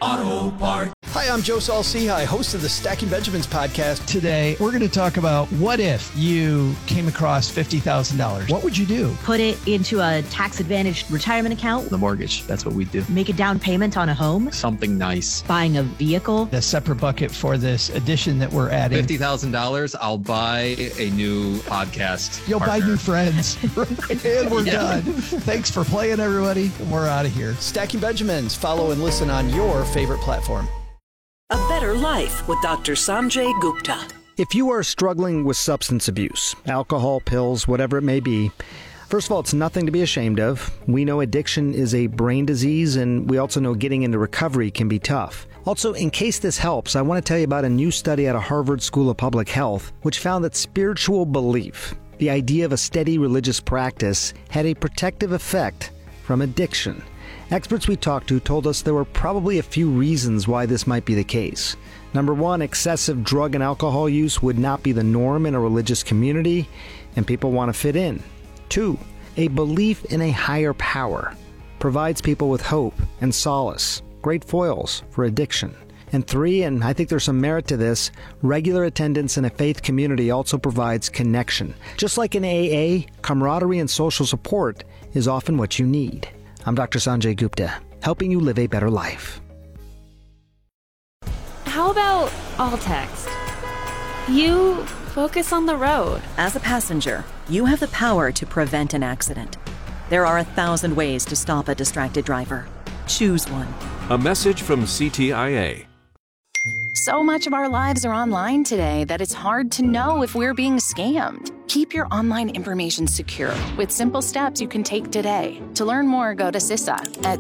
Auto Parts. Hi, I'm Joe Saul-Sehy, host of the Stacking Benjamins podcast. Today, we're going to talk about what if you came across $50,000? What would you do? Put it into a tax-advantaged retirement account. The mortgage, that's what we do. Make a down payment on a home. Something nice. Buying a vehicle. A separate bucket for this addition that we're adding. $50,000, I'll buy a new podcast You'll partner. buy new friends. And we're done. Thanks for playing, everybody. We're out of here. Stacking Benjamins. Follow and listen on your favorite platform. A Better Life with Dr. Sanjay Gupta. If you are struggling with substance abuse, alcohol, pills, whatever it may be, first of all, it's nothing to be ashamed of. We know addiction is a brain disease, and we also know getting into recovery can be tough. Also, in case this helps, I want to tell you about a new study out of Harvard School of Public Health, which found that spiritual belief, the idea of a steady religious practice, had a protective effect from addiction. Experts we talked to told us there were probably a few reasons why this might be the case. Number one, excessive drug and alcohol use would not be the norm in a religious community, and people want to fit in. Two, a belief in a higher power provides people with hope and solace, great foils for addiction. And three, and I think there's some merit to this, regular attendance in a faith community also provides connection. Just like in AA, camaraderie and social support is often what you need. I'm Dr. Sanjay Gupta, helping you live a better life. How about all text? You focus on the road. As a passenger, you have the power to prevent an accident. There are 1,000 ways to stop a distracted driver. Choose one. A message from CTIA. So much of our lives are online today that it's hard to know if we're being scammed. Keep your online information secure with simple steps you can take today. To learn more, go to CISA at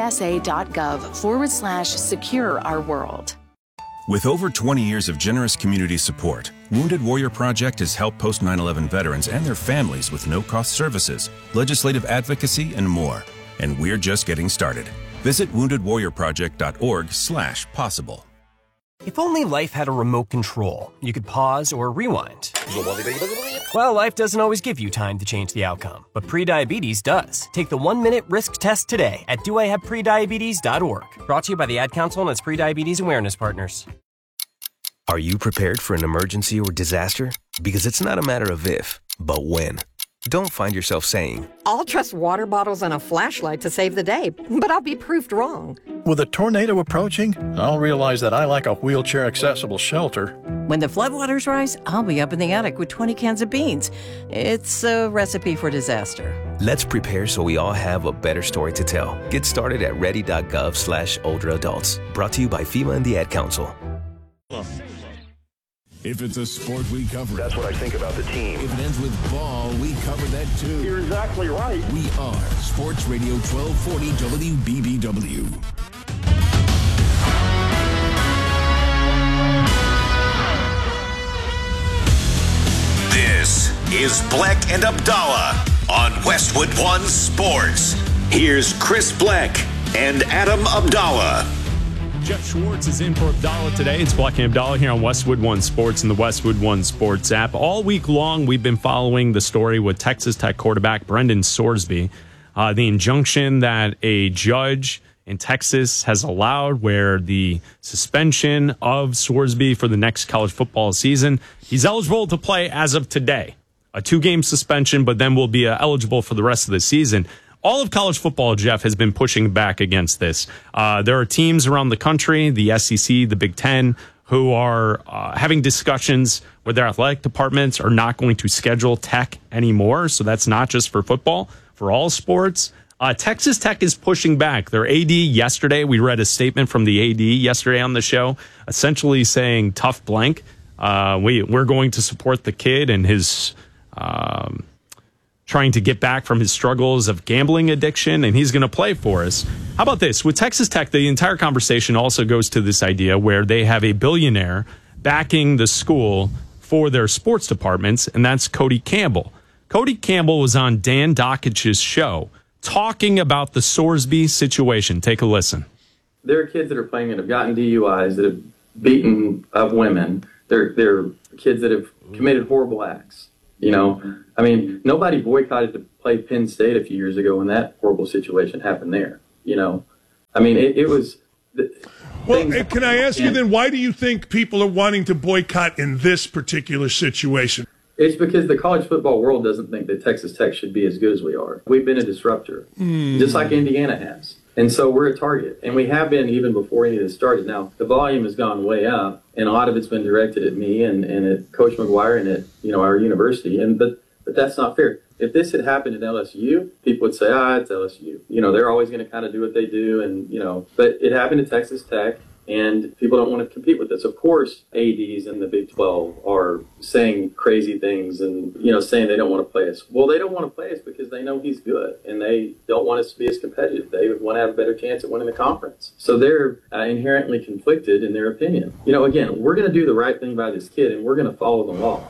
cisa.gov/secure our world. With over 20 years of generous community support, Wounded Warrior Project has helped post 9/11 veterans and their families with no-cost services, legislative advocacy, and more. And we're just getting started. Visit woundedwarriorproject.org/possible. If only life had a remote control, you could pause or rewind. Well, life doesn't always give you time to change the outcome, but prediabetes does. Take the 1-minute risk test today at doihaveprediabetes.org. Brought to you by the Ad Council and its Prediabetes Awareness Partners. Are you prepared for an emergency or disaster? Because it's not a matter of if, but when. Don't find yourself saying, I'll trust water bottles and a flashlight to save the day, but I'll be proved wrong. With a tornado approaching, I'll realize that I lack a wheelchair-accessible shelter. When the floodwaters rise, I'll be up in the attic with 20 cans of beans. It's a recipe for disaster. Let's prepare so we all have a better story to tell. Get started at ready.gov/older adults. Brought to you by FEMA and the Ad Council. If it's a sport, we cover it. That's what I think about the team. If it ends with ball, we cover that too. You're exactly right. We are Sports Radio 1240 WBBW. This is Bleck and Abdallah on Westwood One Sports. Here's Chris Bleck and Adam Abdallah. Jeff Schwartz is in for Abdallah today. It's Bleck and Abdallah here on Westwood One Sports and the Westwood One Sports app. All week long, we've been following the story with Texas Tech quarterback Brendan Sorsby. The injunction that a judge in Texas has allowed where the suspension of Sorsby for the next college football season. He's eligible to play as of today. A 2-game suspension, but then will be eligible for the rest of the season. All of college football, Jeff, has been pushing back against this. There are teams around the country, the SEC, the Big Ten, who are having discussions where their athletic departments are not going to schedule Tech anymore. So that's not just for football, for all sports. Texas Tech is pushing back. Their AD yesterday, we read a statement from the AD yesterday on the show, essentially saying, tough blank. We're going to support the kid and his trying to get back from his struggles of gambling addiction, and he's going to play for us. How about this? With Texas Tech, the entire conversation also goes to this idea where they have a billionaire backing the school for their sports departments, and that's Cody Campbell. Cody Campbell was on Dan Dockich's show talking about the Sorsby situation. Take a listen. There are kids that are playing that have gotten DUIs, that have beaten up women. There are kids that have committed horrible acts. You know, I mean, nobody boycotted to play Penn State a few years ago when that horrible situation happened there. You know, I mean, it was Well, can I ask you then, why do you think people are wanting to boycott in this particular situation? It's because the college football world doesn't think that Texas Tech should be as good as we are. We've been a disruptor, just like Indiana has. And so we're a target. And we have been even before any of this started. Now, the volume has gone way up, and a lot of it's been directed at me and at Coach McGuire and at our university. But that's not fair. If this had happened at LSU, people would say, it's LSU. They're always going to kind of do what they do. And, but it happened at Texas Tech, and people don't want to compete with us. Of course, ADs in the Big 12 are saying crazy things and, saying they don't want to play us. Well, they don't want to play us because they know he's good, and they don't want us to be as competitive. They want to have a better chance at winning the conference. So they're inherently conflicted in their opinion. Again, we're going to do the right thing by this kid, and we're going to follow the law.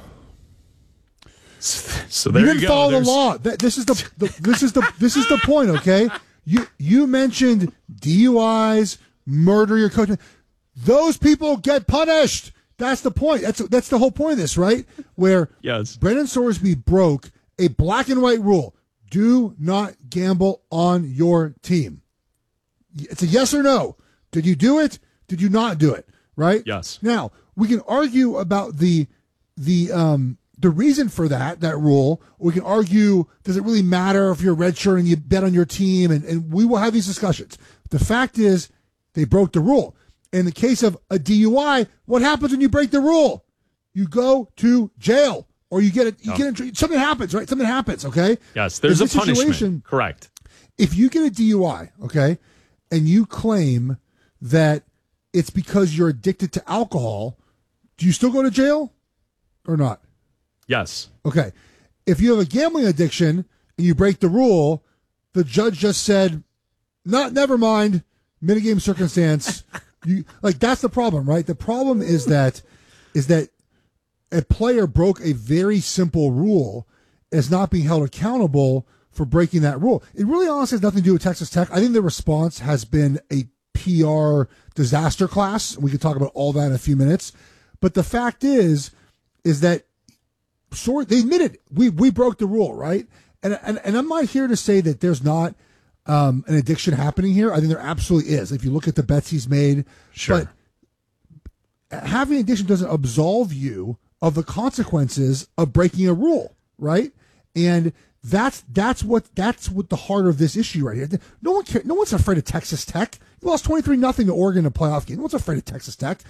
So there you didn't follow the law. This is the point. Okay, you mentioned DUIs, murder your coach. Those people get punished. That's the point. That's the whole point of this, right? Where Brendan Sorsby broke a black and white rule: do not gamble on your team. It's a yes or no. Did you do it? Did you not do it? Right? Yes. Now we can argue about the reason for that rule. We can argue, does it really matter if you're a redshirt and you bet on your team? And we will have these discussions. The fact is, they broke the rule. In the case of a DUI, what happens when you break the rule? You go to jail, or you get something happens, right? Something happens, okay? Yes, there's a punishment. Correct. If you get a DUI, okay, and you claim that it's because you're addicted to alcohol, do you still go to jail or not? Yes. Okay. If you have a gambling addiction and you break the rule, the judge just said, never mind, minigame circumstance. That's the problem, right? The problem is that a player broke a very simple rule, is not being held accountable for breaking that rule. It really honestly has nothing to do with Texas Tech. I think the response has been a PR disaster class. We could talk about all that in a few minutes. But the fact is that they admitted we broke the rule, right? And I'm not here to say that there's not an addiction happening here. I think there absolutely is. If you look at the bets he's made, sure. But having addiction doesn't absolve you of the consequences of breaking a rule, right? And that's what the heart of this issue right here. No one cares. No one's afraid of Texas Tech. You lost 23-0 to Oregon in a playoff game. No one's afraid of Texas Tech.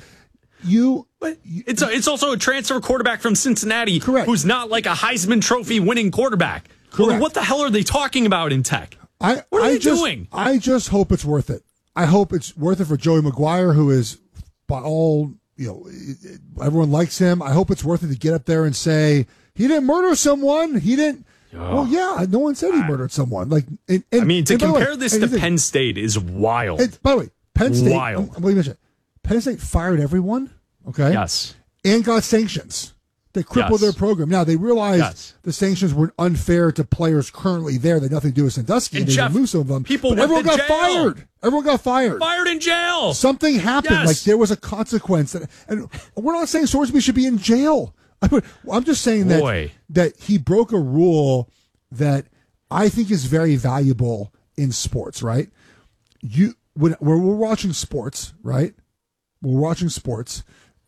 It's also a transfer quarterback from Cincinnati, correct, who's not like a Heisman Trophy winning quarterback. Correct. Well, what the hell are they talking about in Tech? What are they doing? I just hope it's worth it. I hope it's worth it for Joey McGuire, who is, by all, everyone likes him. I hope it's worth it to get up there and say, he didn't murder someone. He didn't. Well, yeah, no one said he murdered someone. To compare this to Penn State is wild. By the way, Penn State, wild. Penn State fired everyone, okay? Yes. And got sanctions. They crippled their program. Now, they realized the sanctions were unfair to players currently there. They had nothing to do with Sandusky. And they removed some of them. Everyone got fired. Everyone got fired. Fired in jail. Something happened. Yes. Like, there was a consequence. And we're not saying Sorsby should be in jail. I'm just saying that he broke a rule that I think is very valuable in sports, right? When we're watching sports, right? We're watching sports.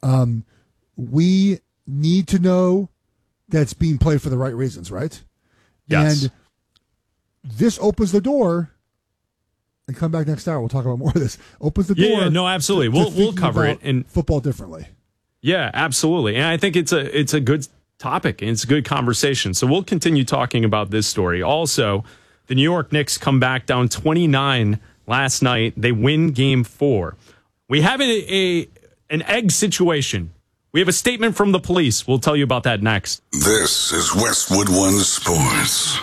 We need to know that it's being played for the right reasons, right? Yes. And this opens the door. And come back next hour. We'll talk about more of this. Opens the door. Yeah, no, absolutely. We'll cover it in football differently. Yeah, absolutely. And I think it's a good topic and it's a good conversation. So we'll continue talking about this story. Also, the New York Knicks come back down 29 last night. They win Game 4. We have an egg situation. We have a statement from the police. We'll tell you about that next. This is Westwood One Sports.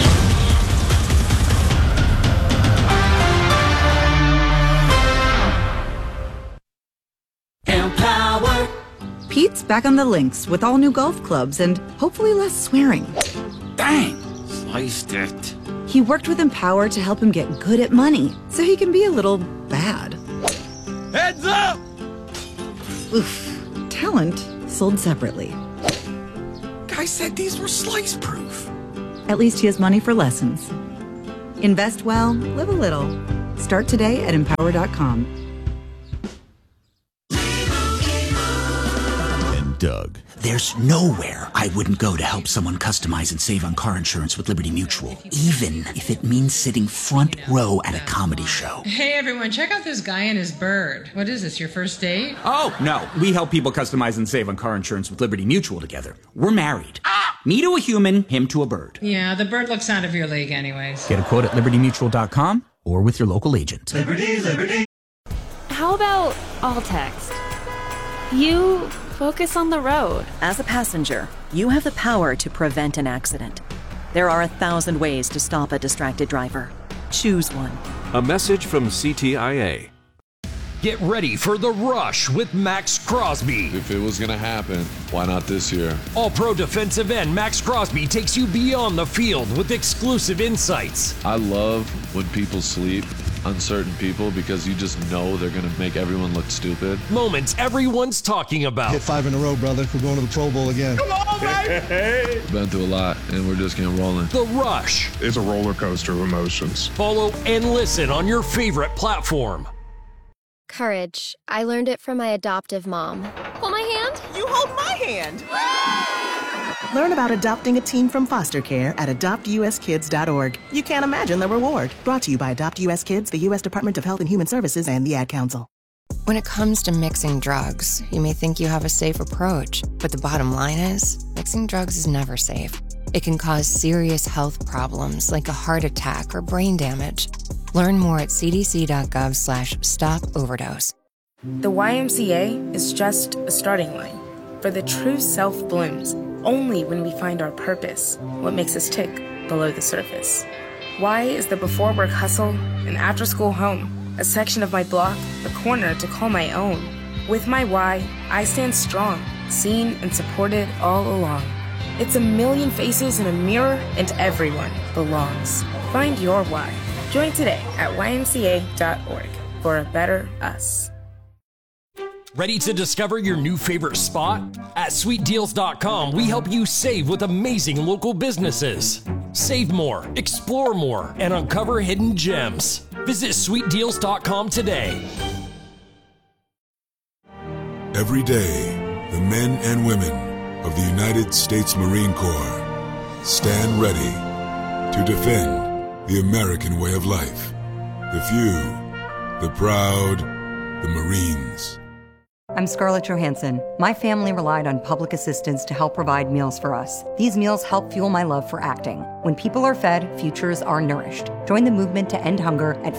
Empower. Pete's back on the links with all new golf clubs and hopefully less swearing. Dang, sliced it. He worked with Empower to help him get good at money so he can be a little bad. Heads up! Oof. Talent sold separately. Guy said these were slice proof. At least he has money for lessons. Invest well, live a little. Start today at Empower.com. Doug. There's nowhere I wouldn't go to help someone customize and save on car insurance with Liberty Mutual, even if it means sitting front row at a comedy show. Hey everyone, check out this guy and his bird. What is this, your first date? Oh, no. We help people customize and save on car insurance with Liberty Mutual together. We're married. Me to a human, him to a bird. Yeah, the bird looks out of your league anyways. Get a quote at libertymutual.com or with your local agent. Liberty. How about all text? You focus on the road. As a passenger, you have the power to prevent an accident. There are 1,000 ways to stop a distracted driver. Choose one. A message from CTIA. Get ready for The Rush with Max Crosby. If it was going to happen, why not this year? All-pro defensive end Max Crosby takes you beyond the field with exclusive insights. I love when people sleep on certain people because you just know they're going to make everyone look stupid. Moments everyone's talking about. Hit 5 in a row, brother. We're going to the Pro Bowl again. Come on, baby! Been through a lot, and we're just getting rolling. The Rush. It's a roller coaster of emotions. Follow and listen on your favorite platform. Courage. I learned it from my adoptive mom. Hold my hand. You hold my hand. Learn about adopting a teen from foster care at adoptuskids.org. You can't imagine the reward. Brought to you by Adopt US Kids, the U.S. Department of Health and Human Services, and the Ad Council. When it comes to mixing drugs, you may think you have a safe approach, but the bottom line is, mixing drugs is never safe. It can cause serious health problems like a heart attack or brain damage. Learn more at cdc.gov/stop-overdose. The YMCA is just a starting line, for the true self blooms only when we find our purpose, what makes us tick below the surface. Y is the before work hustle and after school home, a section of my block, a corner to call my own. With my Y, I stand strong, seen and supported all along. It's a million faces in a mirror and everyone belongs. Find your Y. Join today at ymca.org for a better us. Ready to discover your new favorite spot? At sweetdeals.com, we help you save with amazing local businesses. Save more, explore more, and uncover hidden gems. Visit sweetdeals.com today. Every day, the men and women of the United States Marine Corps stand ready to defend the American way of life. The few, the proud, the Marines. I'm Scarlett Johansson. My family relied on public assistance to help provide meals for us. These meals help fuel my love for acting. When people are fed, futures are nourished. Join the movement to end hunger at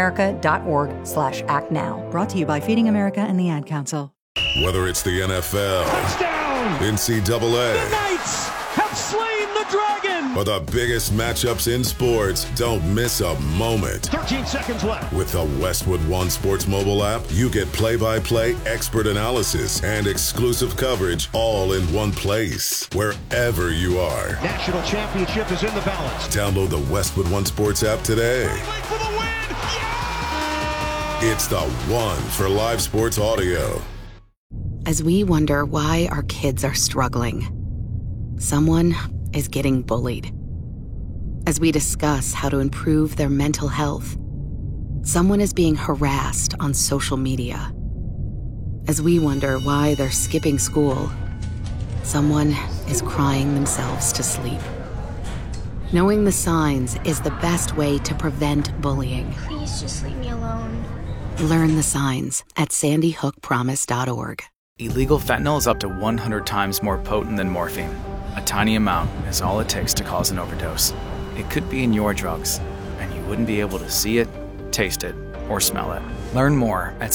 feedingamerica.org/actnow. Brought to you by Feeding America and the Ad Council. Whether it's the NFL, touchdown, NCAA, the Knights have slain the dragon, or the biggest matchups in sports, don't miss a moment. 13 seconds left. With the Westwood One Sports mobile app, you get play-by-play expert analysis and exclusive coverage all in one place, wherever you are. National championship is in the balance. Download the Westwood One Sports app today. For the win! Yeah! It's the one for live sports audio. As we wonder why our kids are struggling, someone is getting bullied. As we discuss how to improve their mental health, someone is being harassed on social media. As we wonder why they're skipping school, someone is crying themselves to sleep. Knowing the signs is the best way to prevent bullying. Please just leave me alone. Learn the signs at sandyhookpromise.org. Illegal fentanyl is up to 100 times more potent than morphine. A tiny amount is all it takes to cause an overdose. It could be in your drugs, and you wouldn't be able to see it, taste it, or smell it. Learn more at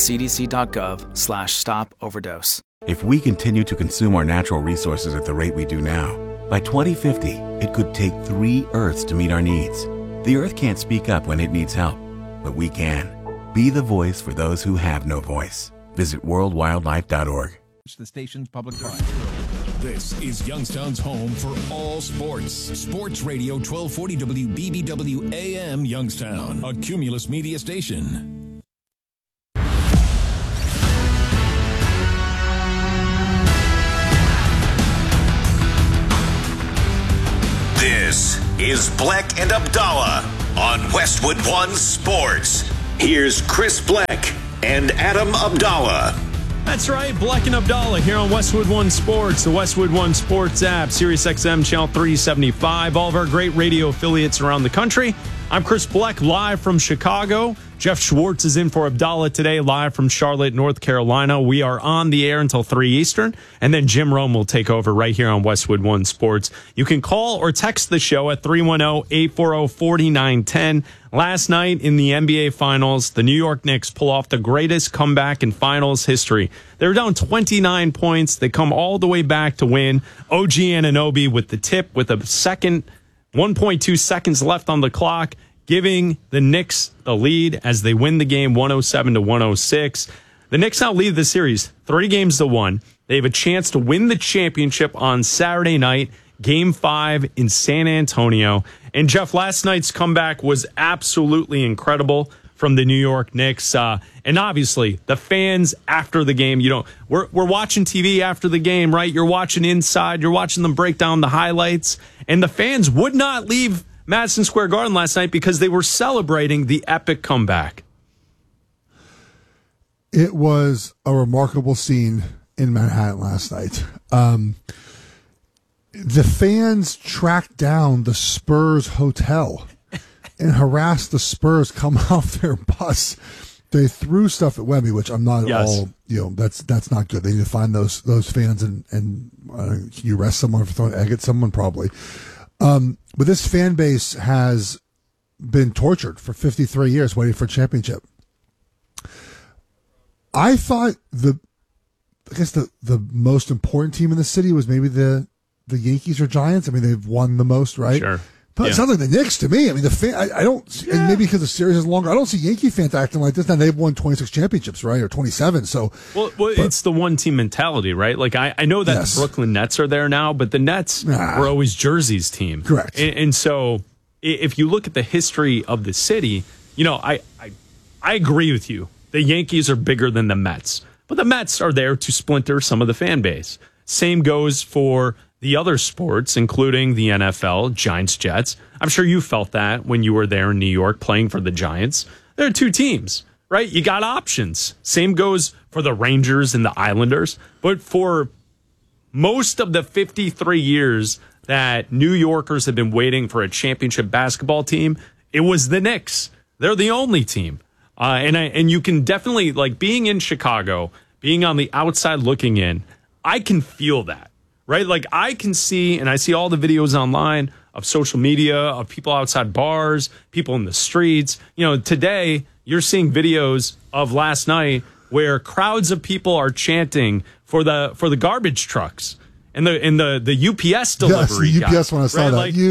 cdc.gov/stop-overdose. If we continue to consume our natural resources at the rate we do now, by 2050, it could take 3 Earths to meet our needs. The Earth can't speak up when it needs help, but we can. Be the voice for those who have no voice. Visit worldwildlife.org. It's the station's public drive. This is Youngstown's home for all sports. Sports Radio 1240 WBBW AM Youngstown, a Cumulus media station. This is Bleck and Abdallah on Westwood One Sports. Here's Chris Bleck and Adam Abdallah. That's right, Bleck and Abdallah here on Westwood One Sports, the Westwood One Sports app, SiriusXM Channel 375, all of our great radio affiliates around the country. I'm Chris Bleck, live from Chicago. Jeff Schwartz is in for Abdallah today, live from Charlotte, North Carolina. We are on the air until 3 Eastern, and then Jim Rome will take over right here on Westwood One Sports. You can call or text the show at 310-840-4910. Last night in the NBA Finals, the New York Knicks pull off the greatest comeback in Finals history. They were down 29 points. They come all the way back to win. OG Anunoby with the tip with a second, 1.2 seconds left on the clock, giving the Knicks the lead as they win the game 107-106. The Knicks now lead the series 3-1. They have a chance to win the championship on Saturday night, Game 5 in San Antonio. And Jeff, last night's comeback was absolutely incredible from the New York Knicks. And obviously, the fans after the game, we're watching TV after the game, right? You're watching inside. You're watching them break down the highlights. And the fans would not leave Madison Square Garden last night because they were celebrating the epic comeback. It was a remarkable scene in Manhattan last night. The fans tracked down the Spurs hotel and harassed the Spurs coming off their bus. They threw stuff at Wemby, which I'm not at all, that's not good. They need to find those fans and can you arrest someone for throwing an egg at someone? Probably. But this fan base has been tortured for 53 years waiting for a championship. I thought the most important team in the city was maybe the Yankees or Giants. I mean, they've won the most, right? Sure. But it sounds like the Knicks to me. I mean, I don't, and maybe because the series is longer, I don't see Yankee fans acting like this. Now they've won 26 championships, right? Or 27. So, it's the one team mentality, right? Like I know that the Brooklyn Nets are there now, but the Nets were always Jersey's team. Correct. And so if you look at the history of the city, I agree with you. The Yankees are bigger than the Mets, but the Mets are there to splinter some of the fan base. Same goes for the other sports, including the NFL, Giants, Jets. I'm sure you felt that when you were there in New York playing for the Giants. There are two teams, right? You got options. Same goes for the Rangers and the Islanders. But for most of the 53 years that New Yorkers have been waiting for a championship basketball team, it was the Knicks. They're the only team. And you can definitely, like being in Chicago, being on the outside looking in, I can feel that. Right? Like I can see, and I see all the videos online of social media, of people outside bars, people in the streets. Today you're seeing videos of last night where crowds of people are chanting for the garbage trucks and the UPS delivery. Yes, the UPS one I saw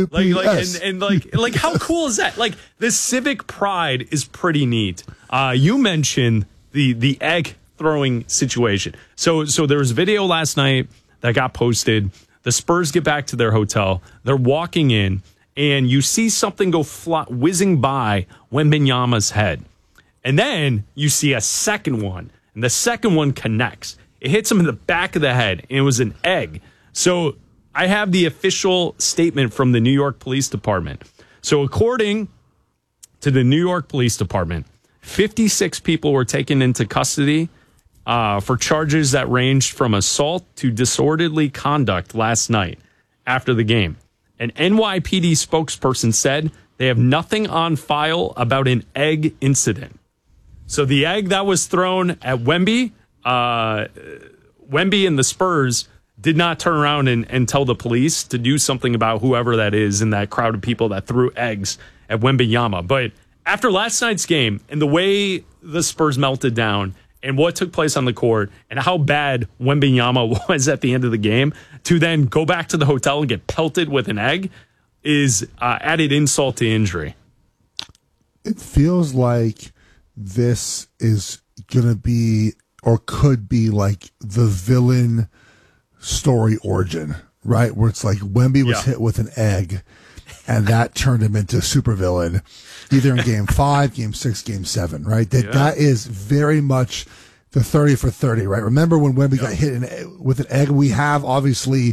that. UPS. Like how cool is that? Like the civic pride is pretty neat. You mentioned the egg throwing situation. So there was a video last night that got posted. The Spurs get back to their hotel. They're walking in, and you see something go whizzing by Wembanyama's head. And then you see a second one, and the second one connects. It hits him in the back of the head, and it was an egg. So I have the official statement from the New York Police Department. So according to the New York Police Department, 56 people were taken into custody for charges that ranged from assault to disorderly conduct last night after the game. An NYPD spokesperson said they have nothing on file about an egg incident. So the egg that was thrown at Wemby, Wemby and the Spurs did not turn around and tell the police to do something about whoever that is in that crowd of people that threw eggs at Wembanyama. But after last night's game and the way the Spurs melted down and what took place on the court and how bad Wembanyama was at the end of the game, to then go back to the hotel and get pelted with an egg is added insult to injury. It feels like this is going to be or could be like the villain story origin, right? Where it's like Wemby was hit with an egg and that turned him into a supervillain, either in game 5, game 6, game 7, right? That is very much the 30 for 30, right? Remember when Wemby got hit with an egg? We have obviously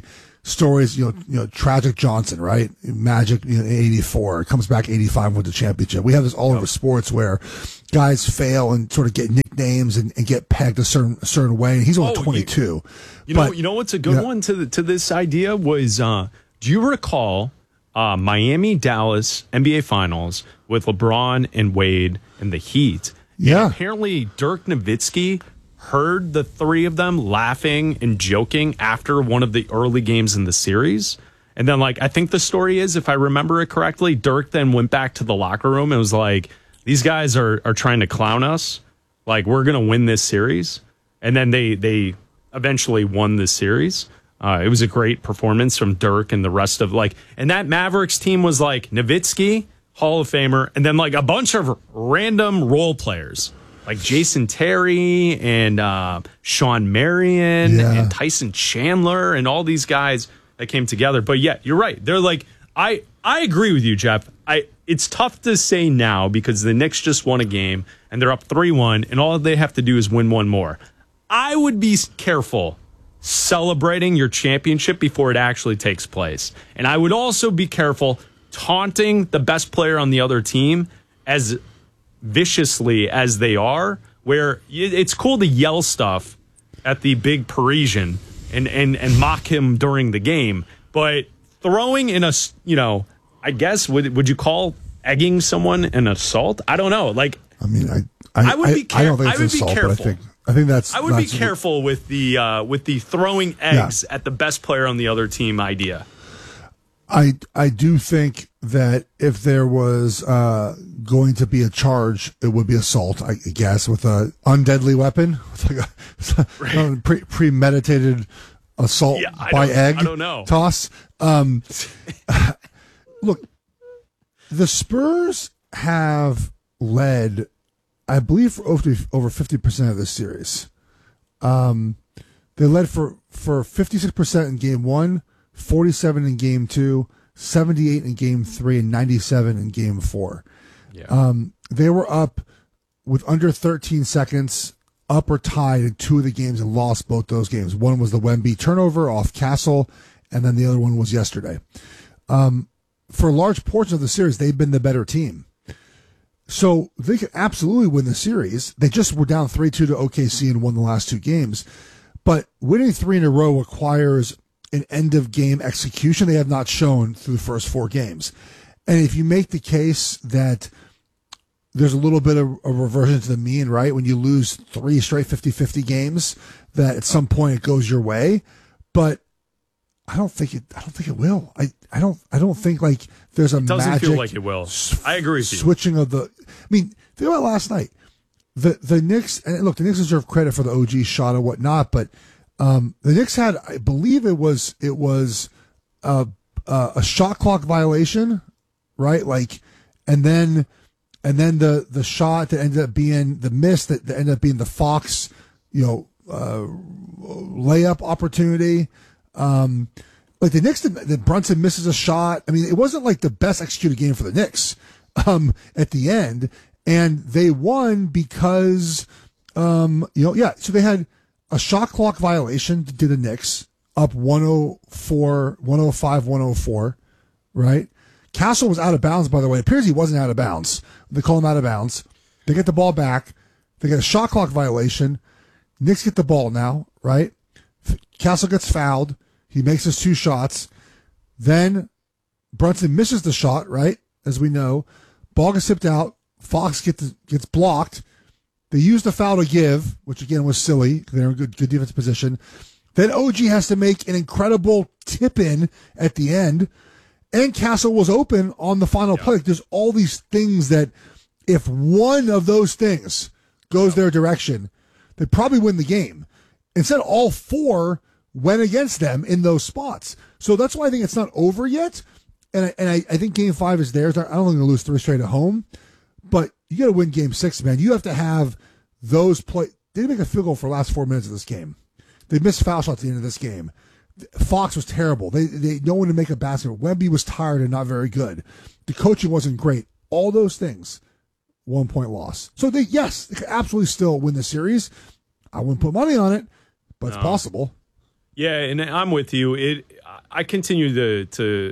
stories, Tragic Johnson, right? Magic, 84, comes back 85 with the championship. We have this all over sports where guys fail and sort of get nicknames and get pegged a certain way. And he's only 22. You know what's a good one to this idea was, do you recall Miami Dallas NBA Finals with LeBron and Wade and the Heat? Yeah. And apparently Dirk Nowitzki heard the three of them laughing and joking after one of the early games in the series. And then, I think the story is, if I remember it correctly, Dirk then went back to the locker room and was like, these guys are trying to clown us. We're going to win this series. And then they eventually won this series. It was a great performance from Dirk and the rest of and that Mavericks team was Nowitzki, Hall of Famer, and then a bunch of random role players. Jason Terry and Sean Marion and Tyson Chandler and all these guys that came together. But yeah, you're right. They're I agree with you, Jeff. It's tough to say now because the Knicks just won a game and they're up 3-1 and all they have to do is win one more. I would be careful celebrating your championship before it actually takes place. And I would also be careful taunting the best player on the other team as viciously as they are, where it's cool to yell stuff at the big Parisian and mock him during the game, but throwing in I guess would you call egging someone an assault? I don't know. I would be careful. I don't think it's an assault, but I think that's. I would be careful with the throwing eggs at the best player on the other team idea. I do think that if there was going to be a charge, it would be assault, I guess, with a undeadly weapon, with premeditated assault by egg. I don't know. Toss. Look, the Spurs have led, I believe, for over 50% of this series. They led for 56% in game 1. 47 in game 2, 78 in game 3, and 97 in game 4. Yeah. They were up with under 13 seconds, up or tied in 2 of the games and lost both those games. One was the Wemby turnover off Castle, and then the other one was yesterday. For a large portion of the series, they've been the better team. So they could absolutely win the series. They just were down 3-2 to OKC and won the last 2 games. But winning 3 in a row requires an end-of-game execution they have not shown through the first 4 games. And if you make the case that there's a little bit of a reversion to the mean, right? When you lose 3 straight 50-50 games, that at some point it goes your way. But I don't think it will. I don't think there's a magic. It doesn't feel like it will. I agree with you. Switching of the. I mean, think about last night. The Knicks, and look, the Knicks deserve credit for the OG shot and whatnot, but the Knicks had, I believe it was a shot clock violation, right? And then the shot that ended up being the miss that ended up being the Fox, layup opportunity. The Knicks, the Brunson misses a shot. I mean, it wasn't the best executed game for the Knicks at the end, and they won because so they had a shot clock violation to the Knicks, up 105, 104, right? Castle was out of bounds, by the way. It appears he wasn't out of bounds. They call him out of bounds. They get the ball back. They get a shot clock violation. Knicks get the ball now, right? Castle gets fouled. He makes his 2 shots. Then Brunson misses the shot, right? As we know. Ball gets tipped out. Fox gets blocked. They use the foul to give, which again was silly. They're in good defensive position. Then OG has to make an incredible tip-in at the end. And Castle was open on the final play. There's all these things that if one of those things goes their direction, they probably win the game. Instead, all 4 went against them in those spots. So that's why I think it's not over yet. And I think Game 5 is theirs. I don't think they're going to lose 3 straight at home. But you got to win Game 6, man. You have to have those play. They didn't make a field goal for the last 4 minutes of this game. They missed foul shots at the end of this game. Fox was terrible. They no one to make a basket. Wemby was tired and not very good. The coaching wasn't great. All those things, 1-point loss. So they could absolutely still win the series. I wouldn't put money on it, but it's possible. Yeah, and I'm with you. I continue to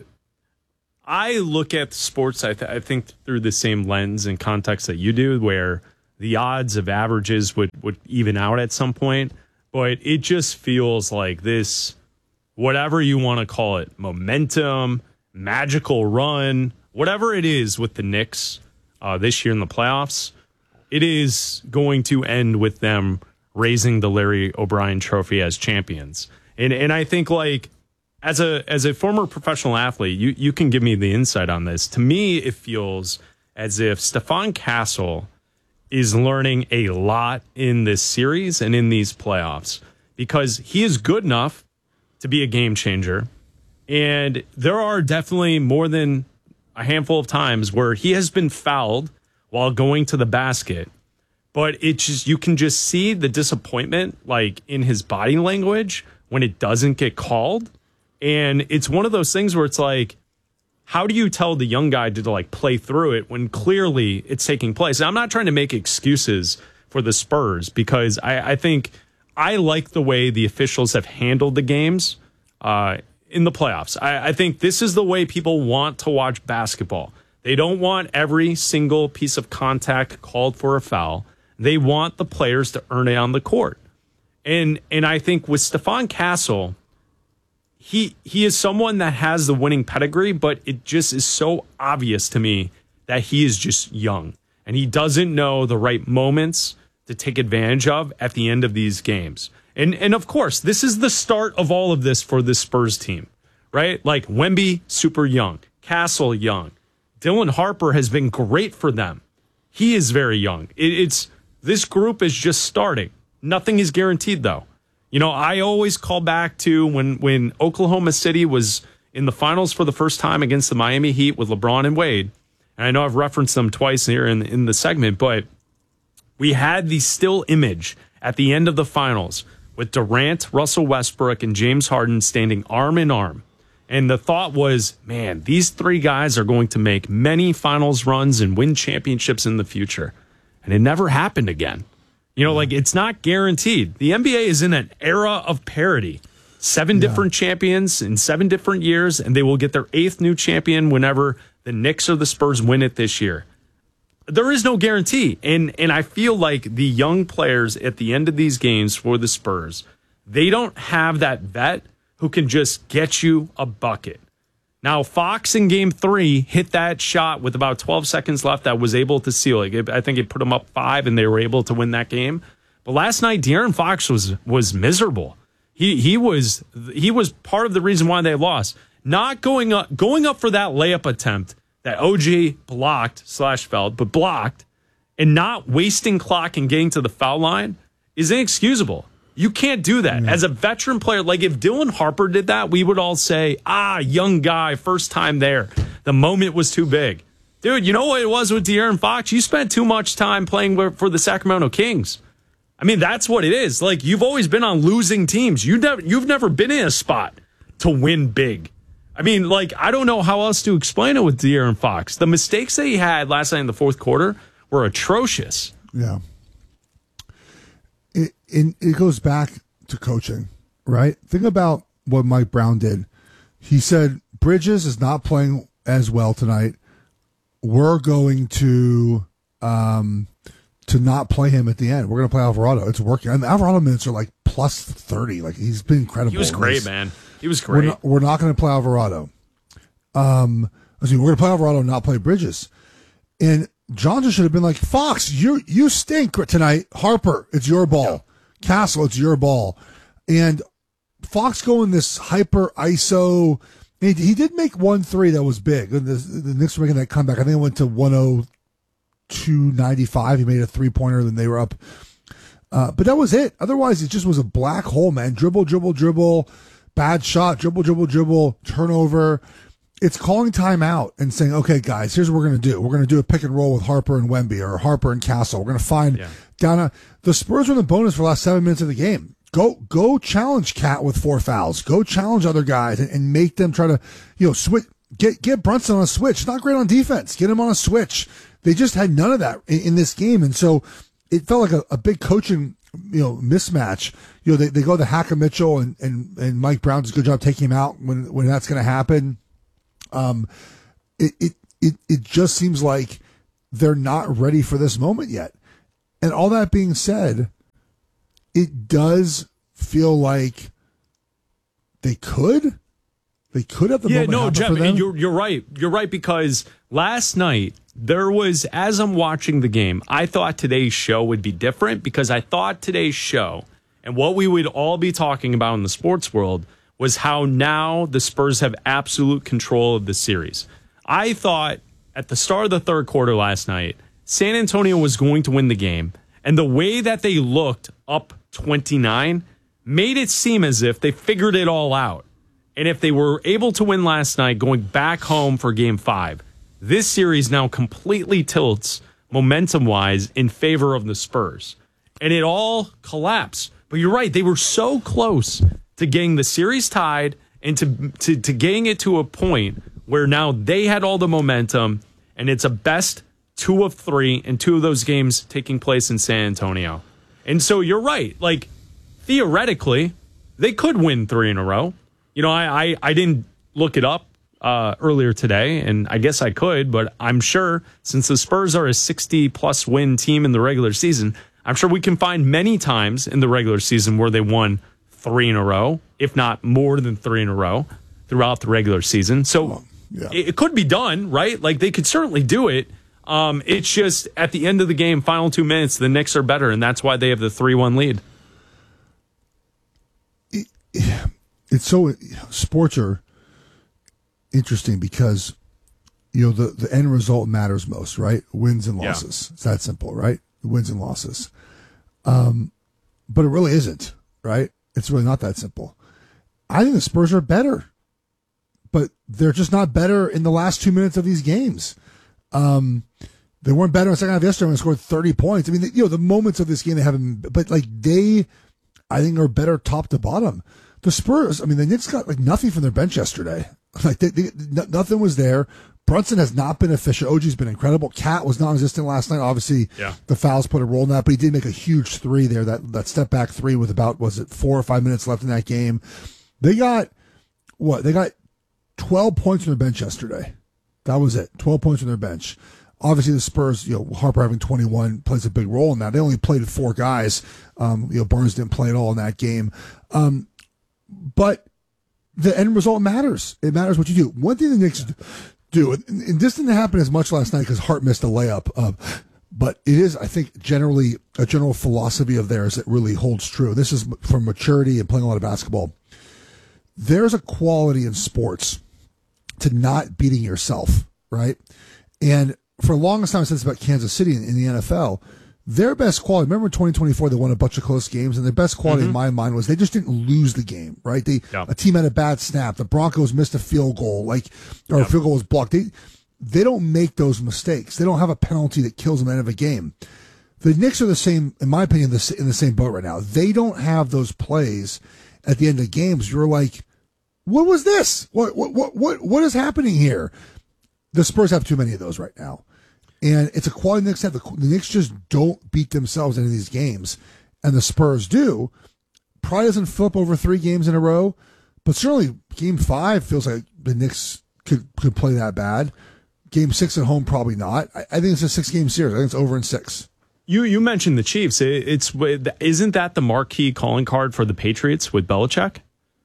I look at sports, I think, through the same lens and context that you do, where the odds of averages would even out at some point. But it just feels like this, whatever you want to call it, momentum, magical run, whatever it is with the Knicks this year in the playoffs, it is going to end with them raising the Larry O'Brien Trophy as champions. And I think, like, as a former professional athlete, you can give me the insight on this. To me, it feels as if Stephon Castle is learning a lot in this series and in these playoffs, because he is good enough to be a game changer. And there are definitely more than a handful of times where he has been fouled while going to the basket. But you can just see the disappointment, like, in his body language when it doesn't get called. And it's one of those things where it's like, how do you tell the young guy to like play through it when clearly it's taking place? And I'm not trying to make excuses for the Spurs, because I think I like the way the officials have handled the games in the playoffs. I think this is the way people want to watch basketball. They don't want every single piece of contact called for a foul. They want the players to earn it on the court. And I think with Stephon Castle, he is someone that has the winning pedigree, but it just is so obvious to me that he is just young and he doesn't know the right moments to take advantage of at the end of these games. And of course, this is the start of all of this for the Spurs team, right? Like Wemby, super young, Castle young. Dylan Harper has been great for them. He is very young. This group is just starting. Nothing is guaranteed, though. You know, I always call back to when Oklahoma City was in the finals for the first time against the Miami Heat with LeBron and Wade. And I know I've referenced them twice here in the segment, but we had the still image at the end of the finals with Durant, Russell Westbrook, and James Harden standing arm in arm. And the thought was, man, these three guys are going to make many finals runs and win championships in the future. And it never happened again. You know, like, it's not guaranteed. The NBA is in an era of parity. 7 different champions in 7 different years, and they will get their 8th new champion whenever the Knicks or the Spurs win it this year. There is no guarantee. And I feel like the young players at the end of these games for the Spurs, they don't have that vet who can just get you a bucket. Now, Fox in Game 3 hit that shot with about 12 seconds left that was able to seal it. I think it put them up 5, and they were able to win that game. But last night, De'Aaron Fox was miserable. He was part of the reason why they lost. Not going up for that layup attempt that OG blocked/fouled, but blocked, and not wasting clock and getting to the foul line is inexcusable. You can't do that. As a veteran player, like if Dylan Harper did that, we would all say, young guy, first time there. The moment was too big. Dude, you know what it was with De'Aaron Fox? You spent too much time playing for the Sacramento Kings. I mean, that's what it is. Like, you've always been on losing teams. You've never been in a spot to win big. I mean, like, I don't know how else to explain it with De'Aaron Fox. The mistakes that he had last night in the fourth quarter were atrocious. Yeah. It goes back to coaching, right? Think about what Mike Brown did. He said, Bridges is not playing as well tonight. We're going to not play him at the end. We're going to play Alvarado. It's working. And the Alvarado minutes are like plus 30. Like, he's been incredible. He was great, man. He was great. We're not going to play Alvarado. We're going to play Alvarado and not play Bridges. And Johnson should have been like, Fox, you stink tonight. Harper, it's your ball. Yeah. Castle, it's your ball. And Fox going this hyper ISO. He did make 1-3 that was big. The Knicks were making that comeback. I think it went to 102.95. He made a 3-pointer, then they were up. But that was it. Otherwise, it just was a black hole, man. Dribble, bad shot, dribble, turnover. It's calling timeout and saying, okay, guys, here's what we're going to do. We're going to do a pick and roll with Harper and Wemby or Harper and Castle. We're going to find the Spurs were in the bonus for the last 7 minutes of the game. Go challenge Cat with 4 fouls. Go challenge other guys and make them try to, switch. Get Brunson on a switch. Not great on defense. Get him on a switch. They just had none of that in this game. And so it felt like a big coaching mismatch. They go to Hacker Mitchell and Mike Brown does a good job taking him out when that's going to happen. It just seems like they're not ready for this moment yet. And all that being said, it does feel like they could have the moment. No, happen Jeff, for them. you're right. You're right, because last night there was, as I'm watching the game, I thought today's show would be different, because I thought today's show and what we would all be talking about in the sports world was how now the Spurs have absolute control of the series. I thought at the start of the third quarter last night, San Antonio was going to win the game, and the way that they looked up 29 made it seem as if they figured it all out. And if they were able to win last night, going back home for Game 5, this series now completely tilts momentum-wise in favor of the Spurs. And it all collapsed. But you're right, they were so close to getting the series tied and to getting it to a point where now they had all the momentum, and it's a best 2 of 3, and 2 of those games taking place in San Antonio. And so you're right. Like, theoretically, they could win 3 in a row. I didn't look it up earlier today, and I guess I could, but I'm sure since the Spurs are a 60-plus win team in the regular season, I'm sure we can find many times in the regular season where they won 3 in a row, if not more than 3 in a row throughout the regular season. So it could be done, right? Like, they could certainly do it. It's just at the end of the game, final 2 minutes, the Knicks are better, and that's why they have the 3-1 lead. It's so sports are interesting because the end result matters most, right? Wins and losses. It's that simple, right? Wins and losses. But it really isn't, right? It's really not that simple. I think the Spurs are better, but they're just not better in the last 2 minutes of these games. They weren't better in the second half yesterday when they scored 30 points. I mean, the moments of this game they haven't, but I think are better top to bottom. The Spurs, the Knicks got nothing from their bench yesterday. Nothing was there. Brunson has not been efficient. OG's been incredible. Cat was non-existent last night. Obviously, the fouls put a role in that, but he did make a huge 3 there. That step back 3 with about 4 or 5 minutes left in that game. They got what? They got 12 points on their bench yesterday. That was it. 12 points on their bench. Obviously, the Spurs, Harper having 21 plays a big role in that. They only played 4 guys. Barnes didn't play at all in that game. But the end result matters. It matters what you do. One thing the Knicks do, and this didn't happen as much last night because Hart missed a layup, but it is, I think, generally a general philosophy of theirs that really holds true. This is from maturity and playing a lot of basketball. There's a quality in sports to not beating yourself, right? And for the longest time, since about Kansas City in the NFL, their best quality, remember in 2024, they won a bunch of close games, and their best quality in my mind was they just didn't lose the game, right? A team had a bad snap. The Broncos missed a field goal, a field goal was blocked. They don't make those mistakes. They don't have a penalty that kills them at the end of a game. The Knicks are the same, in my opinion, in the same boat right now. They don't have those plays at the end of games. You're like, what was this? What is happening here? The Spurs have too many of those right now. And it's a quality the Knicks have. The Knicks just don't beat themselves in these games. And the Spurs do. Probably doesn't flip over 3 games in a row. But certainly Game 5 feels like the Knicks could play that bad. Game 6 at home, probably not. I think it's a 6-game series. I think it's over in 6. You mentioned the Chiefs. Isn't that the marquee calling card for the Patriots with Belichick?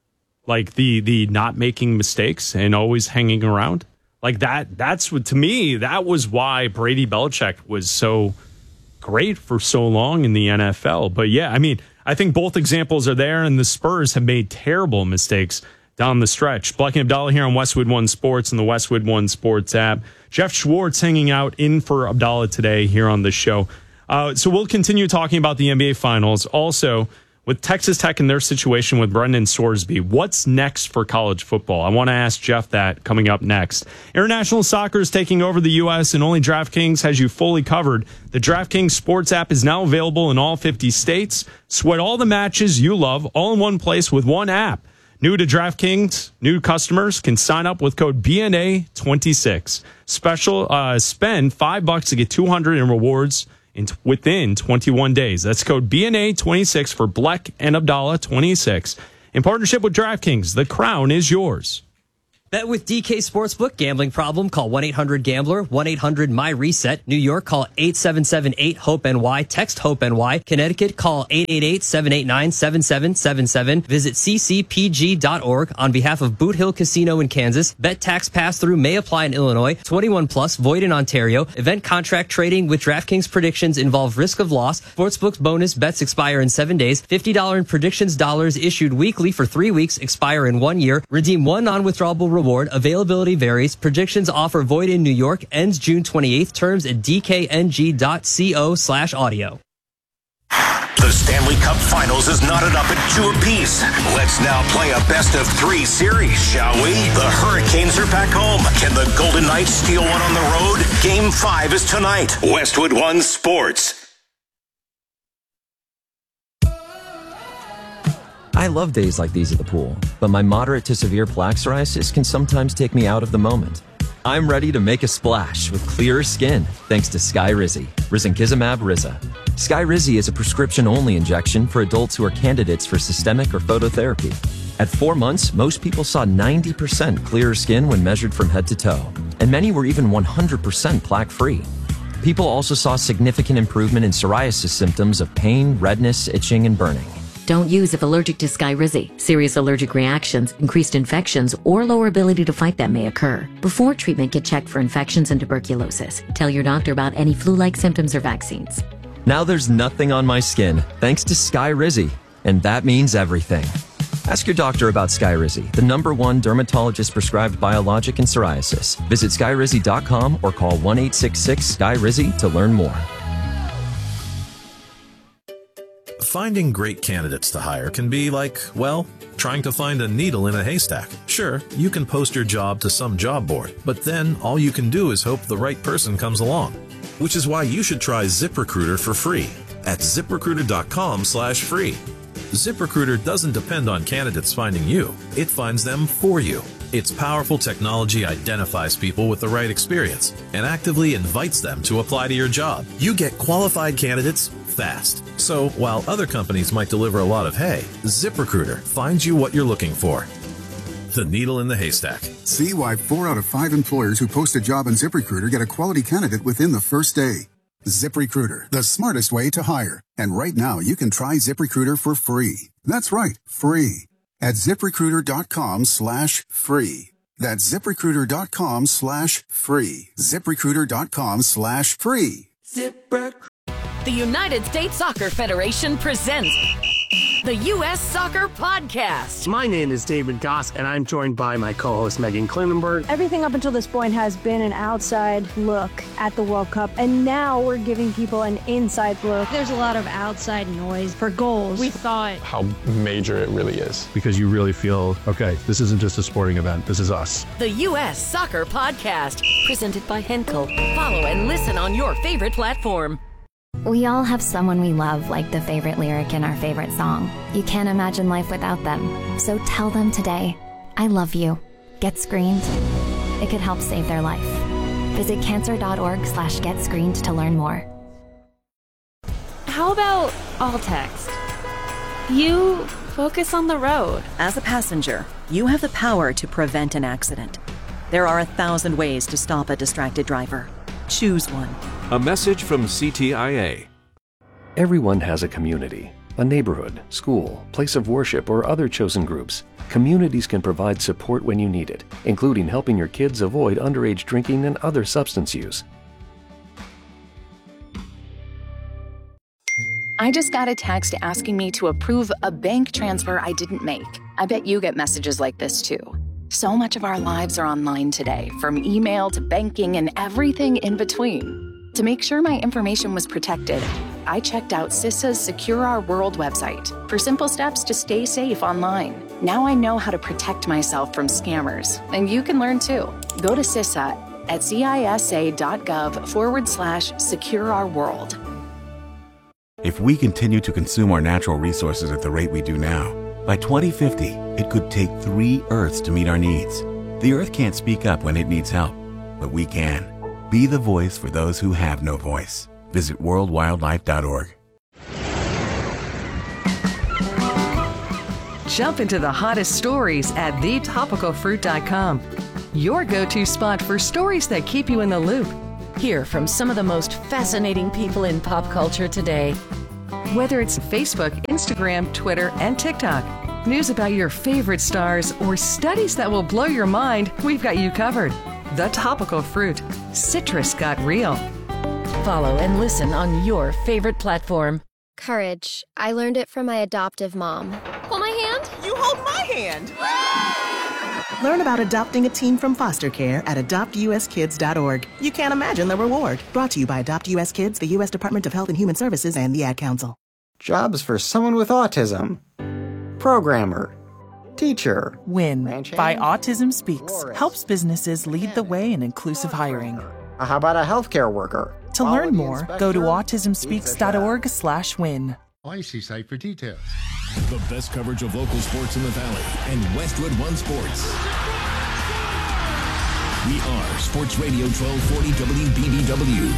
Like the not making mistakes and always hanging around? Like that's what, to me, that was why Brady Belichick was so great for so long in the NFL. But yeah, I think both examples are there, and the Spurs have made terrible mistakes down the stretch. Black and Abdallah here on Westwood One Sports and the Westwood One Sports app. Jeff Schwartz hanging out in for Abdallah today here on the show. So we'll continue talking about the NBA Finals. Also, with Texas Tech and their situation with Brendan Sorsby, what's next for college football? I want to ask Jeff that coming up next. International soccer is taking over the U.S., and only DraftKings has you fully covered. The DraftKings Sports app is now available in all 50 states. Sweat all the matches you love all in one place with one app. New to DraftKings, new customers can sign up with code BNA26. Spend $5 to get $200 in rewards within 21 days. That's code BNA26 for Bleck and Abdallah 26. In partnership with DraftKings, the crown is yours. Bet with DK Sportsbook. Gambling problem? Call 1-800-GAMBLER. 1-800-MY-RESET. New York, call 877-8-HOPE-NY. Text HOPE-NY. Connecticut, call 888-789-7777. Visit ccpg.org. On behalf of Boot Hill Casino in Kansas, bet tax pass-through may apply in Illinois. 21 plus, void in Ontario. Event contract trading with DraftKings predictions involve risk of loss. Sportsbook's bonus bets expire in 7 days. $50 in predictions dollars issued weekly for 3 weeks, expire in 1 year. Redeem one non-withdrawable reward. Availability varies. Predictions offer void in New York. Ends June 28th. Terms at dkng.co/audio. The Stanley Cup Finals is knotted up at 2 apiece. Let's now play a best-of-3 series, shall we? The Hurricanes are back home. Can the Golden Knights steal one on the road? Game 5 is tonight. Westwood One Sports. I love days like these at the pool, but my moderate to severe plaque psoriasis can sometimes take me out of the moment. I'm ready to make a splash with clearer skin thanks to Skyrizi, Risankizumab Riza. Skyrizi is a prescription-only injection for adults who are candidates for systemic or phototherapy. At 4 months, most people saw 90% clearer skin when measured from head to toe, and many were even 100% plaque-free. People also saw significant improvement in psoriasis symptoms of pain, redness, itching, and burning. Don't use if allergic to Skyrizi. Serious allergic reactions, increased infections, or lower ability to fight them may occur. Before treatment, get checked for infections and tuberculosis. Tell your doctor about any flu-like symptoms or vaccines. Now there's nothing on my skin thanks to Skyrizi, and that means everything. Ask your doctor about Skyrizi, the #1 dermatologist-prescribed biologic in psoriasis. Visit Skyrizi.com or call 1-866-SKYRIZI to learn more. Finding great candidates to hire can be like, well, trying to find a needle in a haystack. Sure, you can post your job to some job board, but then all you can do is hope the right person comes along. Which is why you should try ZipRecruiter for free at ZipRecruiter.com/free. ZipRecruiter doesn't depend on candidates finding you. It finds them for you. Its powerful technology identifies people with the right experience and actively invites them to apply to your job. You get qualified candidates fast. So while other companies might deliver a lot of hay, ZipRecruiter finds you what you're looking for. The needle in the haystack. See why 4 out of 5 employers who post a job on ZipRecruiter get a quality candidate within the first day. ZipRecruiter, the smartest way to hire. And right now you can try ZipRecruiter for free. That's right, free. At ZipRecruiter.com/free. That's ZipRecruiter.com/free. ZipRecruiter.com/free. ZipRecruiter. The United States Soccer Federation presents the U.S. Soccer Podcast. My name is David Goss, and I'm joined by my co-host Megan Klinenberg. Everything up until this point has been an outside look at the World Cup, and now we're giving people an inside look. There's a lot of outside noise for goals. We thought how major it really is. Because you really feel, okay, this isn't just a sporting event, this is us. The U.S. Soccer Podcast, presented by Henkel. Follow and listen on your favorite platform. We all have someone we love, like the favorite lyric in our favorite song. You can't imagine life without them. So tell them today, I love you. Get screened. It could help save their life. Visit cancer.org/getscreened to learn more. How about all text? You focus on the road. As a passenger, you have the power to prevent an accident. There are 1,000 ways to stop a distracted driver. Choose one. A message from CTIA. Everyone has a community, a neighborhood, school, place of worship, or other chosen groups. Communities can provide support when you need it, including helping your kids avoid underage drinking and other substance use. I just got a text asking me to approve a bank transfer I didn't make. I bet you get messages like this too. So much of our lives are online today, from email to banking and everything in between. To make sure my information was protected, I checked out CISA's Secure Our World website for simple steps to stay safe online. Now I know how to protect myself from scammers, and you can learn too. Go to CISA at cisa.gov/secure-our-world. If we continue to consume our natural resources at the rate we do now, by 2050, it could take 3 Earths to meet our needs. The Earth can't speak up when it needs help, but we can. Be the voice for those who have no voice. Visit worldwildlife.org. Jump into the hottest stories at thetopicalfruit.com. Your go-to spot for stories that keep you in the loop. Hear from some of the most fascinating people in pop culture today. Whether it's Facebook, Instagram, Twitter, and TikTok, news about your favorite stars, or studies that will blow your mind, we've got you covered. The Topical Fruit. Citrus got real. Follow and listen on your favorite platform. Courage. I learned it from my adoptive mom. Hold my hand. You hold my hand. Learn about adopting a teen from foster care at adoptuskids.org. You can't imagine the reward. Brought to you by Adopt US Kids, the U.S. Department of Health and Human Services, and the Ad Council. Jobs for someone with autism. Programmer. Teacher. WIN by Autism Speaks helps businesses lead the way in inclusive hiring. How about a healthcare worker? To learn more, go to autismspeaks.org/win. IC site for details. The best coverage of local sports in the Valley and Westwood One Sports. We are Sports Radio 1240 WBBW.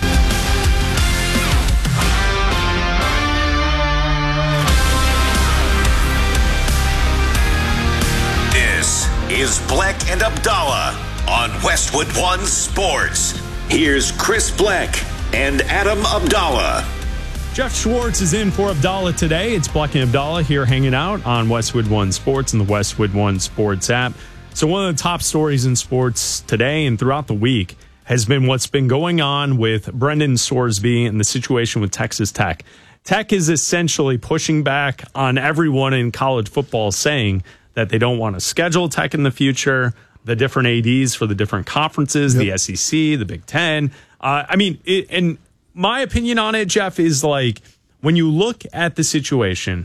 This is Bleck and Abdallah on Westwood One Sports. Here's Chris Bleck and Adam Abdallah. Jeff Schwartz is in for Abdallah today. It's Bleck and Abdallah here hanging out on Westwood One Sports and the Westwood One Sports app. So one of the top stories in sports today and throughout the week has been what's been going on with Brendan Sorsby and the situation with Texas Tech. Tech is essentially pushing back on everyone in college football, saying that they don't want to schedule Tech in the future, the different ADs for the different conferences, the SEC, the Big Ten. And my opinion on it, Jeff, is like when you look at the situation,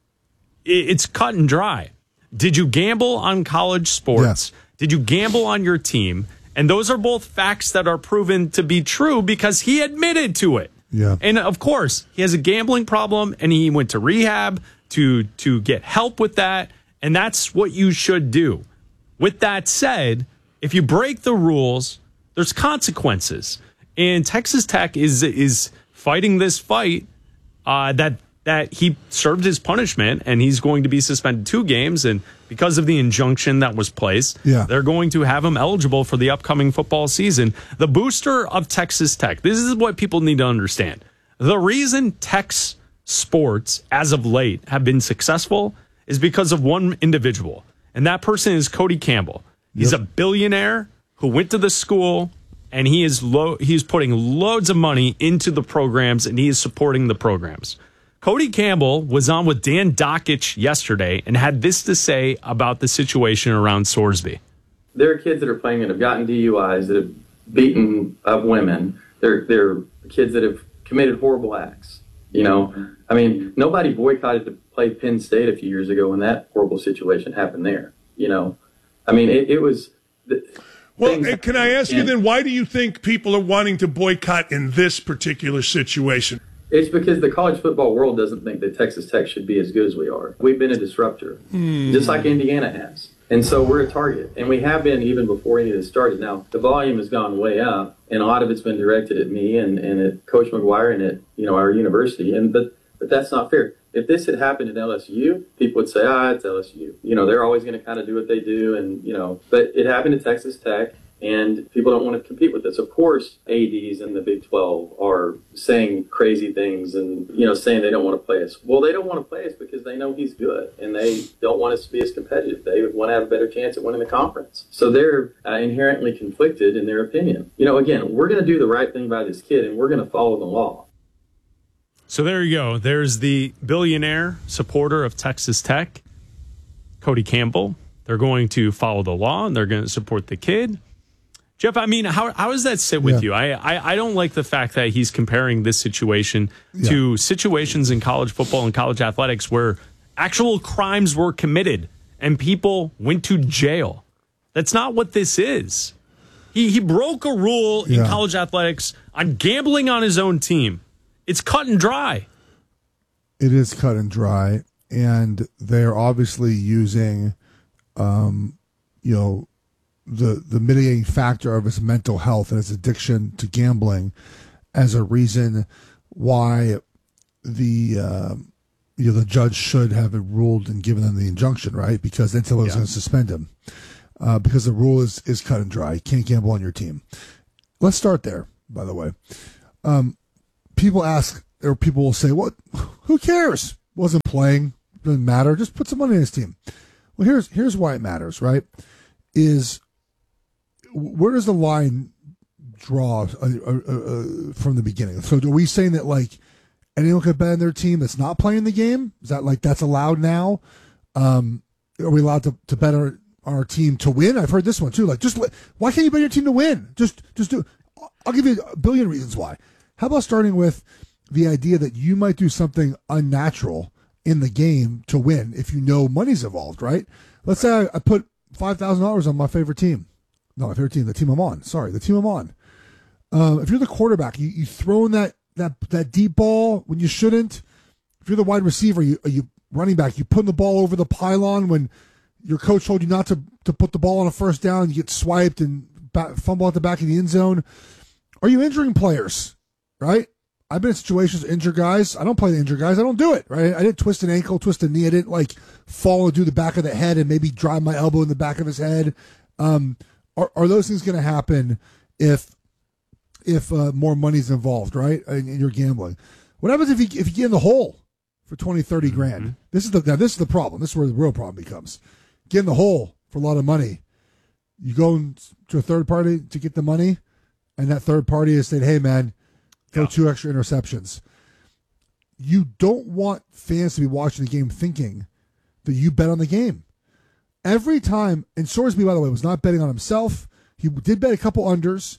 it's cut and dry. Did you gamble on college sports? Yes. Did you gamble on your team? And those are both facts that are proven to be true because he admitted to it. Yeah. And of course, he has a gambling problem and he went to rehab to get help with that. And that's what you should do. With that said, if you break the rules, there's consequences. And Texas Tech is fighting this fight that he served his punishment and he's going to be suspended 2 games. And because of the injunction that was placed, they're going to have him eligible for the upcoming football season. The booster of Texas Tech, this is what people need to understand. The reason Tech's sports, as of late, have been successful is because of one individual. And that person is Cody Campbell. He's a billionaire who went to the school, and he's putting loads of money into the programs, and he is supporting the programs. Cody Campbell was on with Dan Dakich yesterday and had this to say about the situation around Sorsby. There are kids that are playing that have gotten DUIs, that have beaten up women. There are kids that have committed horrible acts. You know, I mean, nobody boycotted to play Penn State a few years ago when that horrible situation happened there. You know, I mean, it was. Well, can I ask you then, why do you think people are wanting to boycott in this particular situation? It's because the college football world doesn't think that Texas Tech should be as good as we are. We've been a disruptor, just like Indiana has. And so we're a target. And we have been even before any of this started. Now, the volume has gone way up, and a lot of it's been directed at me and at Coach McGuire and at, our university. But that's not fair. If this had happened at LSU, people would say, it's LSU. They're always going to kind of do what they do. And, but it happened at Texas Tech. And people don't want to compete with us. Of course, ADs in the Big 12 are saying crazy things and, saying they don't want to play us. Well, they don't want to play us because they know he's good, and they don't want us to be as competitive. They want to have a better chance at winning the conference. So they're inherently conflicted in their opinion. Again, we're going to do the right thing by this kid, and we're going to follow the law. So there you go. There's the billionaire supporter of Texas Tech, Cody Campbell. They're going to follow the law, and they're going to support the kid. Jeff, I mean, how does that sit with you? I don't like the fact that he's comparing this situation to situations in college football and college athletics where actual crimes were committed and people went to jail. That's not what this is. He broke a rule in college athletics on gambling on his own team. It's cut and dry. It is cut and dry, and they're obviously using, the mitigating factor of his mental health and his addiction to gambling as a reason why the judge should have ruled and given them the injunction, right? Because then someone was going to suspend him. Because the rule is cut and dry. You can't gamble on your team. Let's start there, by the way. People ask, or people will say, "What? Who cares? Wasn't playing. Doesn't matter. Just put some money in his team." Well, here's why it matters, right? Is where does the line draw from the beginning? So are we saying that, like, anyone could bet on their team that's not playing the game? Is that, like, that's allowed now? Are we allowed to bet on our team to win? I've heard this one too. Like, why can't you bet your team to win? Just do. I'll give you a billion reasons why. How about starting with the idea that you might do something unnatural in the game to win if you know money's involved, right? Let's say I put $5,000 on my favorite team. No, my favorite team, the team I'm on. Sorry, the team I'm on. If you're the quarterback, you throw in that deep ball when you shouldn't. If you're the wide receiver, you running back, you putting the ball over the pylon when your coach told you not to put the ball on a first down, you get swiped and fumble at the back of the end zone. Are you injuring players, right? I've been in situations to injure guys. I don't play the injured guys. I don't do it, right? I didn't twist an ankle, twist a knee. I didn't, like, fall into the back of the head and maybe drive my elbow in the back of his head. Are those things going to happen if more money's involved, right? And you're gambling. What happens if you get in the hole for 20, 30 grand? This is the problem. This is where the real problem becomes. Get in the hole for a lot of money. You go to a third party to get the money, and that third party has said, "Hey, man, throw 2 extra interceptions." You don't want fans to be watching the game thinking that you bet on the game. Every time, and Sorsby, by the way, was not betting on himself. He did bet a couple unders.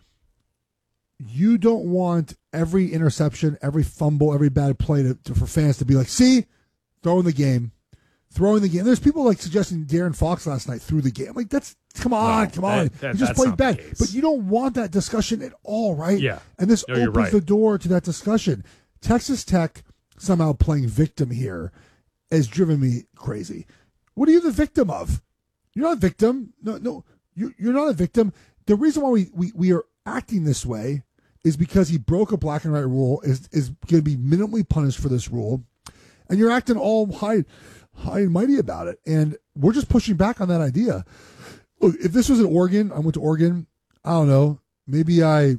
You don't want every interception, every fumble, every bad play for fans to be like, "See, throwing the game." There's people like suggesting Darren Fox last night threw the game. Like, come on. He just played bad. But you don't want that discussion at all, right? Yeah. And this opens the door to that discussion. Texas Tech somehow playing victim here has driven me crazy. What are you the victim of? You're not a victim. No, you're not a victim. The reason why we are acting this way is because he broke a black and white rule, is going to be minimally punished for this rule, and you're acting all high and mighty about it. And we're just pushing back on that idea. Look, if this was in Oregon, I went to Oregon, I don't know, maybe I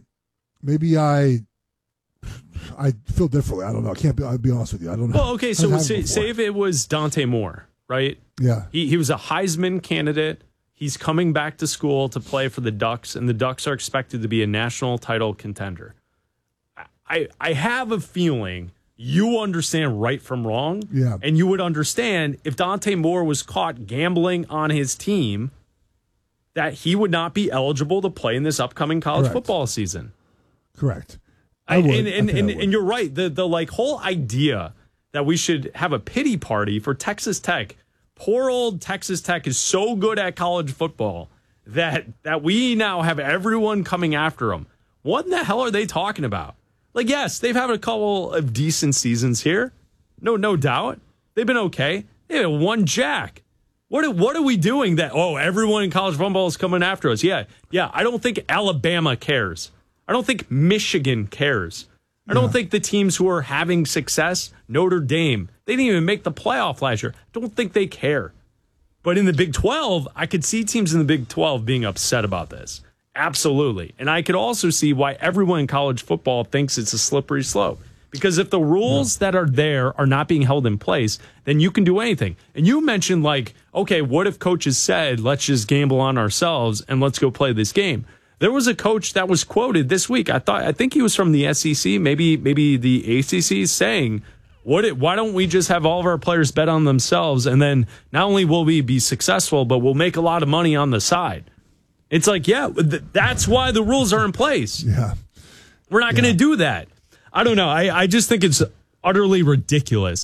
feel differently. I don't know. I'll be honest with you. I don't know. Well, okay, so say if it was Dante Moore, right? Yeah. He was a Heisman candidate. He's coming back to school to play for the Ducks, and the Ducks are expected to be a national title contender. I have a feeling you understand right from wrong. Yeah. And you would understand if Dante Moore was caught gambling on his team that he would not be eligible to play in this upcoming college football season. Correct. And you're right. The like whole idea that we should have a pity party for Texas Tech. Poor old Texas Tech is so good at college football that we now have everyone coming after them. What in the hell are they talking about? Like, yes, they've had a couple of decent seasons here. No doubt. They've been okay. They had one jack. What are we doing that, everyone in college football is coming after us? Yeah. I don't think Alabama cares. I don't think Michigan cares. I don't think the teams who are having success, Notre Dame, they didn't even make the playoff last year. I don't think they care. But in the Big 12, I could see teams in the Big 12 being upset about this. Absolutely. And I could also see why everyone in college football thinks it's a slippery slope. Because if the rules that are there are not being held in place, then you can do anything. And you mentioned, like, okay, what if coaches said, let's just gamble on ourselves and let's go play this game? There was a coach that was quoted this week. I think he was from the SEC, maybe the ACC, saying, why don't we just have all of our players bet on themselves, and then not only will we be successful, but we'll make a lot of money on the side. It's like, that's why the rules are in place. Yeah. We're not going to do that. I don't know. I just think it's utterly ridiculous.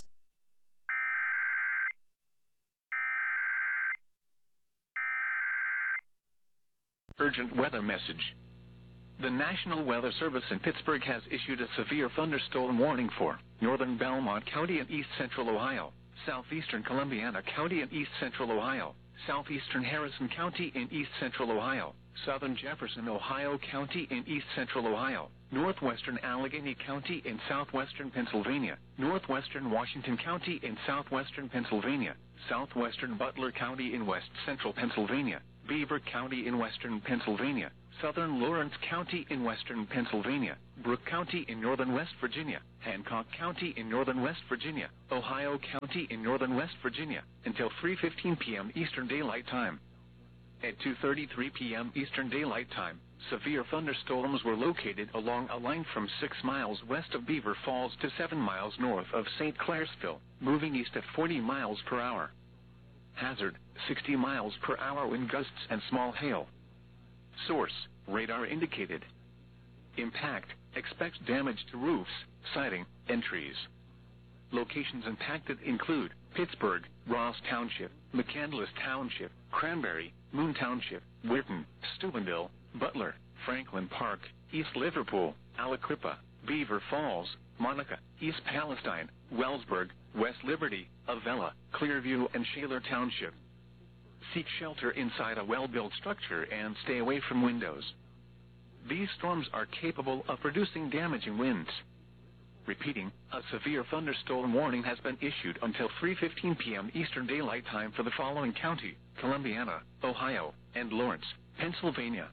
Urgent weather message. The National Weather Service in Pittsburgh has issued a severe thunderstorm warning for northern Belmont County and east central Ohio, southeastern Columbiana County and east central Ohio, southeastern Harrison County in east central Ohio, southern Jefferson, Ohio County in east central Ohio, northwestern Allegheny County in southwestern Pennsylvania, northwestern Washington County in southwestern Pennsylvania, southwestern Butler County in west central Pennsylvania, Beaver County in western Pennsylvania, southern Lawrence County in western Pennsylvania, Brooke County in northern West Virginia, Hancock County in northern West Virginia, Ohio County in northern West Virginia, until 3:15 p.m. Eastern Daylight Time. At 2:33 p.m. Eastern Daylight Time, severe thunderstorms were located along a line from 6 miles west of Beaver Falls to 7 miles north of St. Clairsville, moving east at 40 miles per hour. Hazard, 60 miles per hour wind gusts and small hail. Source, radar indicated. Impact, expect damage to roofs, siding, and trees. Locations impacted include Pittsburgh, Ross Township, McCandless Township, Cranberry, Moon Township, Weirton, Steubenville, Butler, Franklin Park, East Liverpool, Aliquippa, Beaver Falls, Monica, East Palestine, Wellsburg, West Liberty, Avella, Clearview, and Shaler Township. Seek shelter inside a well-built structure and stay away from windows. These storms are capable of producing damaging winds. Repeating, a severe thunderstorm warning has been issued until 3:15 p.m. Eastern Daylight Time for the following county: Columbiana, Ohio, and Lawrence, Pennsylvania.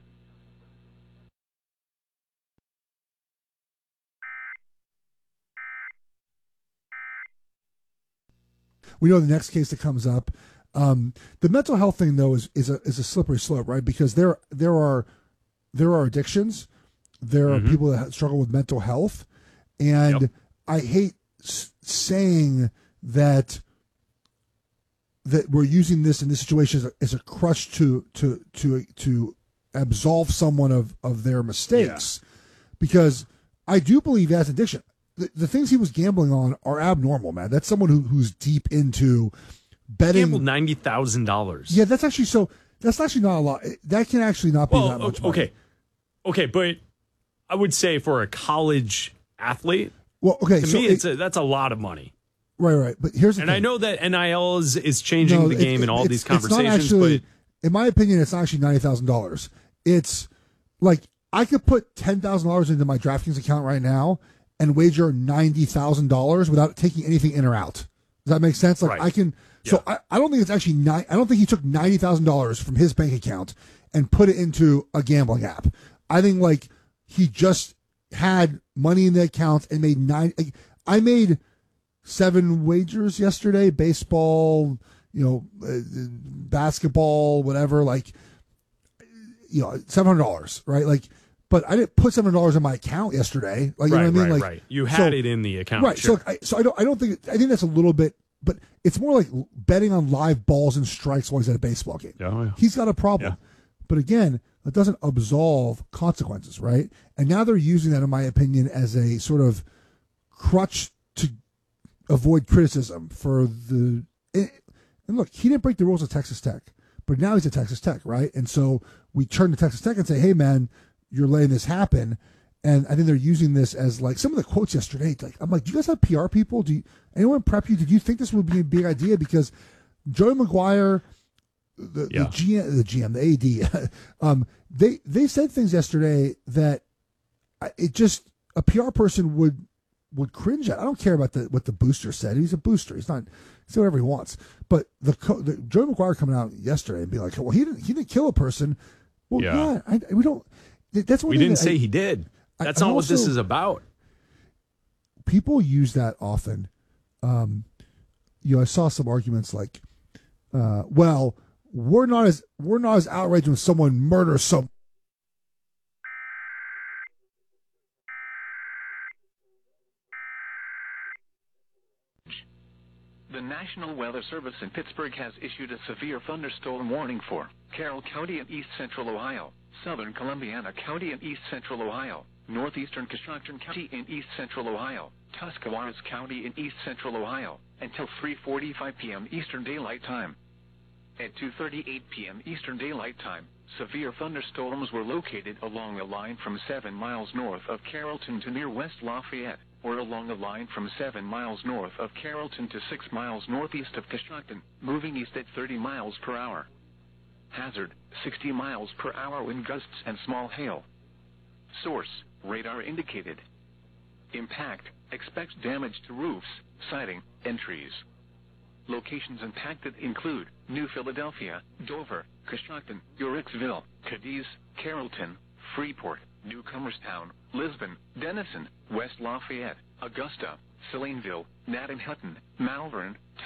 We know the next case that comes up. The mental health thing, though, is a slippery slope, right? Because there are addictions, there are people that struggle with mental health, and I hate saying that we're using this in this situation as a crutch to absolve someone of their mistakes, because I do believe he has addiction. The things he was gambling on are abnormal, man. That's someone who's deep into betting. Gambled $90,000. Yeah, that's actually not a lot. That can actually not be that much money. Okay, but I would say for a college athlete, to me, that's a lot of money. Right. But here's the thing. I know that NIL is changing the game in all these conversations. It's not actually, but in my opinion, it's not actually $90,000. It's like I could put $10,000 into my DraftKings account right now and wager $90,000 without taking anything in or out. Does that make sense? Like, right. I can. So I don't think it's actually I don't think he took $90,000 from his bank account and put it into a gambling app. I think like he just had money in the account and made I made 7 wagers yesterday: baseball, basketball, whatever. Like, $700, right? Like, but I didn't put $700 in my account yesterday. Like, you know what I mean? Like, right. You had it in the account, right? Sure. So I don't think. I think that's a little bit, but it's more like betting on live balls and strikes while he's at a baseball game. Oh, yeah. He's got a problem. Yeah. But again, that doesn't absolve consequences, right? And now they're using that, in my opinion, as a sort of crutch to avoid criticism for the. And look, he didn't break the rules of Texas Tech, but now he's at Texas Tech, right? And so we turn to Texas Tech and say, "Hey, man, you're letting this happen." And I think they're using this as like some of the quotes yesterday. Like, I'm like, do you guys have PR people? Anyone prep you? Did you think this would be a big idea? Because Joey McGuire, the GM, the AD, they said things yesterday that it just a PR person would cringe at. I don't care about what the booster said. He's a booster. He's whatever he wants. But the Joey McGuire coming out yesterday and be like, well, he didn't kill a person. Well, yeah, we don't. That's what we didn't say he did. That's not what this is about. People use that often. I saw some arguments like, well, we're not as outraged when someone murders someone. The National Weather Service in Pittsburgh has issued a severe thunderstorm warning for Carroll County in east central Ohio, southern Columbiana County in east central Ohio, northeastern Coshocton County in east central Ohio, Tuscarawas County in east central Ohio, until 3:45 p.m. Eastern Daylight Time. At 2:38 p.m. Eastern Daylight Time, severe thunderstorms were located along a line from 7 miles north of Carrollton to near West Lafayette, or along a line from 7 miles north of Carrollton to 6 miles northeast of Coshocton, moving east at 30 miles per hour. Hazard, 60 miles per hour wind gusts and small hail. Source, radar indicated. Impact, expects damage to roofs, siding, and trees. Locations impacted include New Philadelphia, Dover, Coshocton, Uricksville, Cadiz, Carrollton, Freeport, Newcomerstown, Lisbon, Denison, West Lafayette, Augusta, Salineville, Nat and Hutton, Malvern,